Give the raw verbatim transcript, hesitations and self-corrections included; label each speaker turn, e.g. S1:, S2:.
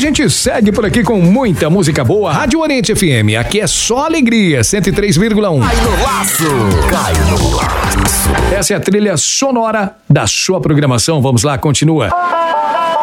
S1: gente segue por aqui com muita música boa. Rádio Oriente F M, aqui é só alegria, cento e três vírgula um.
S2: Cai no laço, cai no laço.
S1: Essa é a trilha sonora da sua programação. Vamos lá, continua.